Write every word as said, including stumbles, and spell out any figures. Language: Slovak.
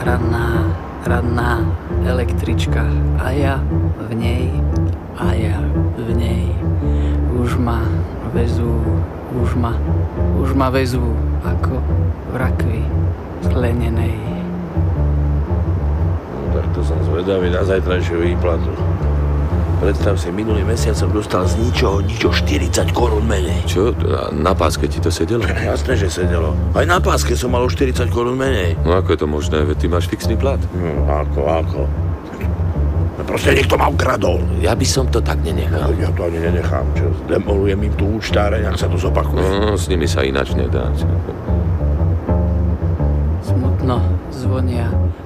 ranná, ranná električka a ja v nej, a ja v nej. Už ma vezú, už ma, už ma vezú ako v rakvi sklenenej. No, tak to som zvedavý na zajtrajšiu výplatu. Predstav si, minulý mesiac som dostal z ničoho ničo štyridsať korún menej. Čo? Na páske ti to sedelo? Jasné, že sedelo. Aj na páske som mal o štyridsať korún menej. No ako je to možné? Veď ty máš fixný plat. No, ako, ako? No proste niekto ma ukradol. Ja by som to tak nenechal. No, ja to ani nenechám. Čo? Demolujem im tú účtáreň, ak sa to zopakuje. No, s nimi sa ináč nedá. Smutno zvonia